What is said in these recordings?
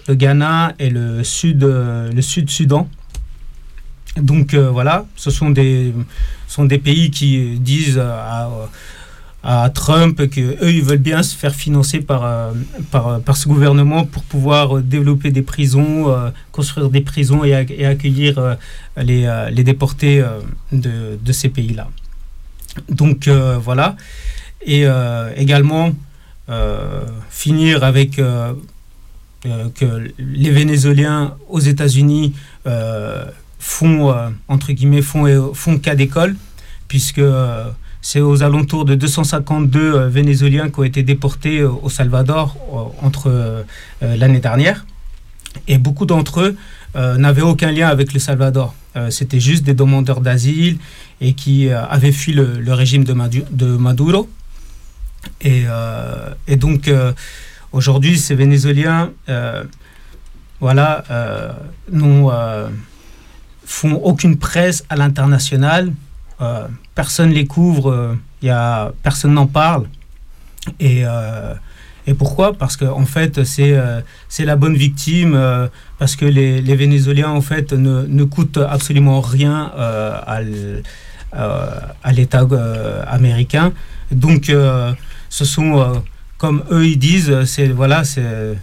le Ghana et le Sud-Soudan. Donc voilà, ce sont des pays qui disent à Trump qu'eux, ils veulent bien se faire financer par ce gouvernement pour pouvoir développer des prisons, construire des prisons et accueillir les déportés de ces pays-là. Donc voilà. Et également finir avec que les Vénézuéliens aux États-Unis font cas d'école, puisque c'est aux alentours de 252 Vénézuéliens qui ont été déportés au Salvador entre l'année dernière. Et beaucoup d'entre eux n'avaient aucun lien avec le Salvador. C'était juste des demandeurs d'asile et qui avaient fui le régime de Maduro. Et donc, aujourd'hui, ces Vénézuéliens font aucune presse à l'international. Personne les couvre, personne n'en parle. Et pourquoi ? Parce que en fait, c'est la bonne victime, parce que les Vénézuéliens en fait ne coûtent absolument rien à l'État américain. Donc, ce sont, comme eux ils disent, c'est le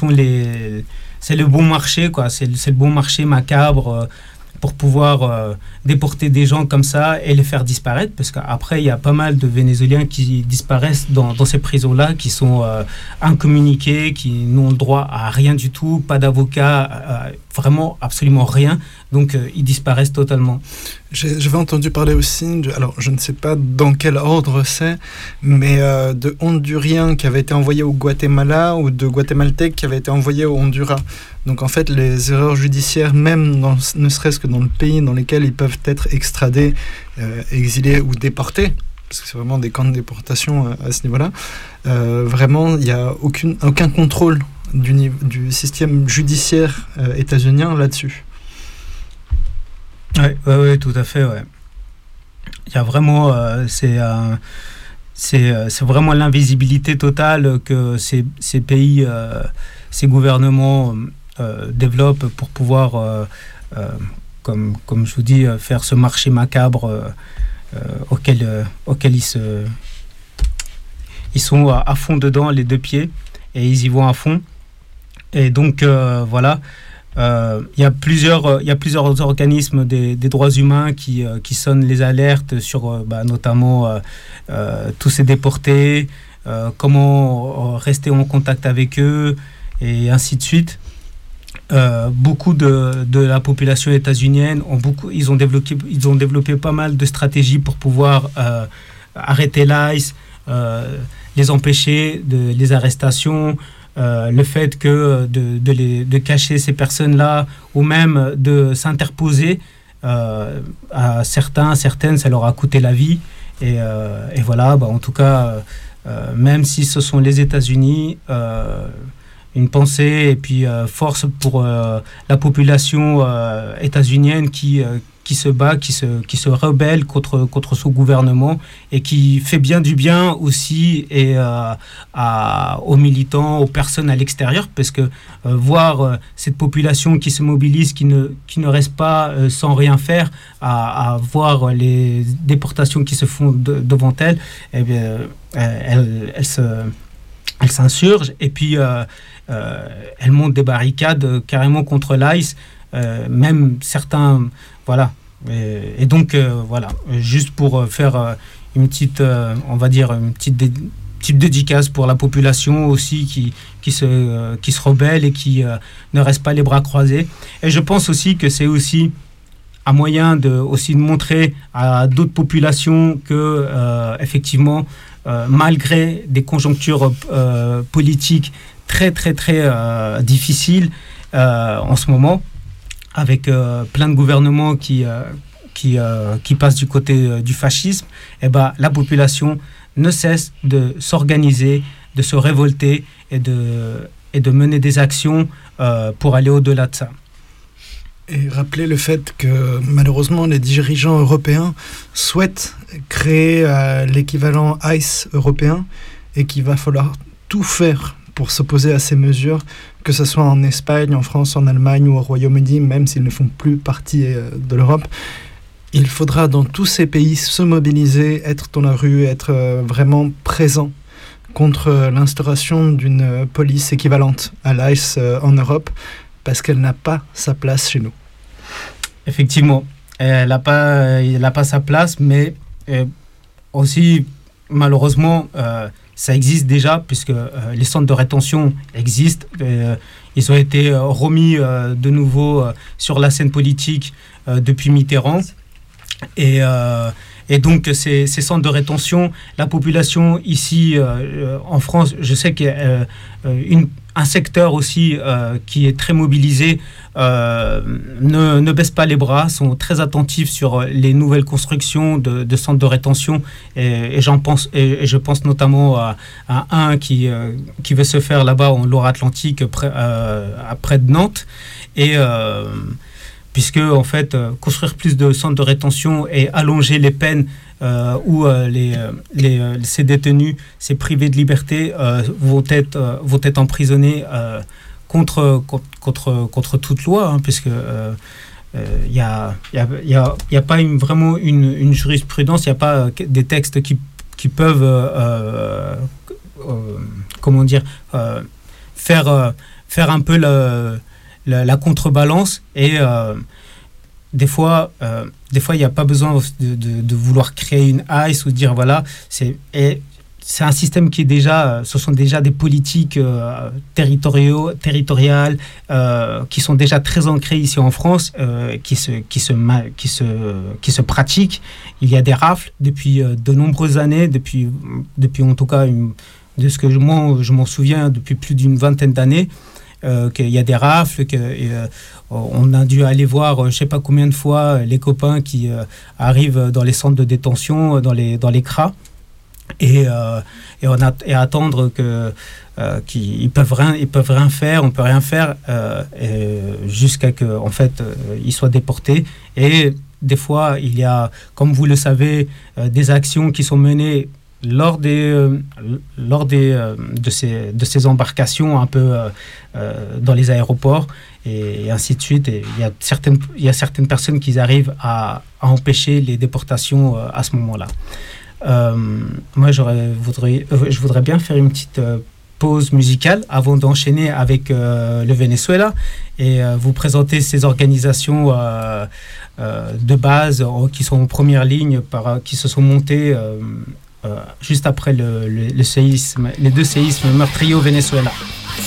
bon marché, quoi. C'est le bon marché macabre. Pour pouvoir déporter des gens comme ça et les faire disparaître, parce qu'après, il y a pas mal de Vénézuéliens qui disparaissent dans ces prisons-là, qui sont incommuniqués, qui n'ont le droit à rien du tout, pas d'avocat, vraiment absolument rien. Donc, ils disparaissent totalement. J'avais entendu parler aussi, alors je ne sais pas dans quel ordre c'est, mais de Honduriens qui avaient été envoyés au Guatemala ou de Guatémaltèques qui avaient été envoyés au Honduras. Donc en fait, les erreurs judiciaires, même ne serait-ce que dans le pays dans lesquels ils peuvent être extradés, exilés ou déportés, parce que c'est vraiment des camps de déportation à ce niveau-là, vraiment, il n'y a aucun contrôle du système judiciaire états-unien là-dessus. Oui, tout à fait, ouais. Il y a vraiment, c'est vraiment l'invisibilité totale que ces pays, ces gouvernements développent pour pouvoir, comme je vous dis, faire ce marché macabre auquel ils sont à fond dedans, les deux pieds, et ils y vont à fond. Et donc, voilà. Il y a plusieurs organismes des droits humains qui sonnent les alertes sur notamment tous ces déportés, comment rester en contact avec eux et ainsi de suite. Beaucoup de la population états-unienne ils ont développé pas mal de stratégies pour pouvoir arrêter l'ICE, les empêcher les arrestations. Le fait que de cacher ces personnes-là ou même de s'interposer à certaines, ça leur a coûté la vie. Et voilà, en tout cas, même si ce sont les États-Unis, une pensée et puis force pour la population états-unienne qui se bat, qui se rebelle contre son gouvernement et qui fait bien du bien aussi et aux militants, aux personnes à l'extérieur, parce que voir cette population qui se mobilise, qui ne reste pas sans rien faire, à voir les déportations qui se font devant elle, eh bien, elle s'insurge et puis elle monte des barricades carrément contre l'ICE, même certains, voilà. Et donc voilà, juste pour faire une petite, on va dire une petite dédicace pour la population aussi qui se rebelle et qui ne reste pas les bras croisés. Et je pense aussi que c'est aussi un moyen de montrer à d'autres populations que effectivement, malgré des conjonctures politiques très très très difficiles en ce moment, avec plein de gouvernements qui passent du côté du fascisme, et la population ne cesse de s'organiser, de se révolter et de mener des actions pour aller au-delà de ça. Et rappeler le fait que malheureusement les dirigeants européens souhaitent créer l'équivalent ICE européen et qu'il va falloir tout faire pour s'opposer à ces mesures, que ce soit en Espagne, en France, en Allemagne ou au Royaume-Uni, même s'ils ne font plus partie de l'Europe. Il faudra dans tous ces pays se mobiliser, être dans la rue, être vraiment présent contre l'instauration d'une police équivalente à l'ICE en Europe, parce qu'elle n'a pas sa place chez nous. Effectivement, elle n'a pas sa place, mais aussi, malheureusement, ça existe déjà, puisque les centres de rétention existent. Ils ont été remis de nouveau sur la scène politique depuis Mitterrand. Et donc, ces centres de rétention, la population ici en France, je sais qu'il y a un secteur aussi qui est très mobilisé, ne baisse pas les bras, sont très attentifs sur les nouvelles constructions de centres de rétention. Et je pense notamment à un qui veut se faire là-bas en Loire-Atlantique, près de Nantes. Puisque, en fait, construire plus de centres de rétention et allonger les peines où ces détenus, ces privés de liberté, vont être emprisonnés contre toute loi, puisque il n'y a pas vraiment une jurisprudence, il n'y a pas des textes qui peuvent, comment dire, faire un peu la contrebalance. Et des fois il n'y a pas besoin de vouloir créer une ICE ou de dire voilà, c'est un système qui est déjà, ce sont déjà des politiques territoriales qui sont déjà très ancrées ici en France, qui se pratiquent. Il y a des rafles depuis de nombreuses années, depuis en tout cas de ce que je m'en souviens, depuis plus d'une vingtaine d'années. Qu'il y a des rafles, on a dû aller voir je ne sais pas combien de fois les copains qui arrivent dans les centres de détention, dans les CRA, et attendre qu'ils peuvent rien faire, on peut rien faire, jusqu'à que en fait ils soient déportés. Et des fois il y a, comme vous le savez, des actions qui sont menées lors de ces embarcations un peu dans les aéroports et ainsi de suite. Et il y a certaines personnes qui arrivent à empêcher les déportations à ce moment-là. Moi, je voudrais bien faire une petite pause musicale avant d'enchaîner avec le Venezuela et vous présenter ces organisations de base qui sont en première ligne, qui se sont montées juste après le séisme, les deux séismes meurtriers au Venezuela.